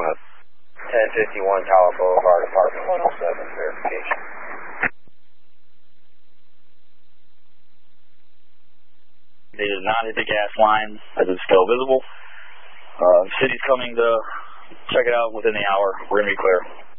ahead. 1051 Tower Boulevard, apartment 107, verification. They did not hit the gas line as it's still visible. City's coming to check it out within the hour. We're going to be clear.